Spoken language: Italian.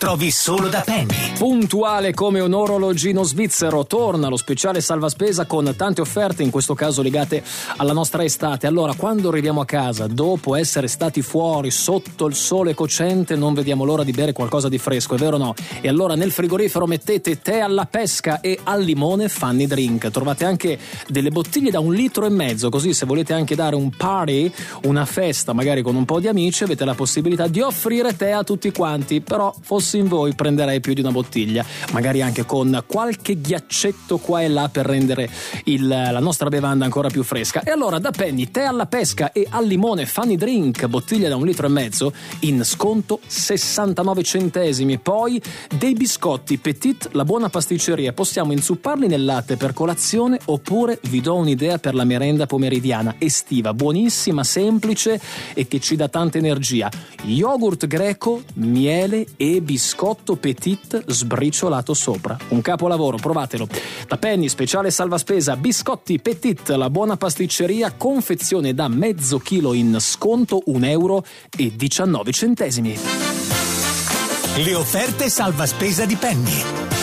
trovi solo da Penny. Puntuale come un orologino svizzero, torna lo speciale salva spesa con tante offerte, in questo caso legate alla nostra estate. Allora, quando arriviamo a casa, dopo essere stati fuori sotto il sole cocente, non vediamo l'ora di bere qualcosa di fresco, è vero o no? E allora nel frigorifero mettete tè alla pesca e al limone Funny Drink. Trovate anche delle bottiglie da 1,5 litri, così se volete anche dare un party, una festa magari con un po' di amici, avete la possibilità di offrire tè a tutti quanti. Però fossi in voi prenderei più di una bottiglia, magari anche con qualche ghiaccetto qua e là per rendere la nostra bevanda ancora più fresca. E allora da Penny tè alla pesca e al limone Funny Drink, bottiglia da 1,5 litri, in sconto 69 centesimi. Poi dei biscotti Petit, la buona pasticceria, possiamo inzupparli nel latte per colazione, oppure vi do un'idea per la merenda pomeridiana estiva, buonissima, semplice e che ci dà tanta energia: yogurt greco, miele e biscotto Petit sbriciolato sopra. Un capolavoro, provatelo. Da Penny, speciale salva spesa, biscotti Petit, la buona pasticceria, confezione da mezzo chilo in sconto 1,19 euro. Le offerte salva spesa di Penny.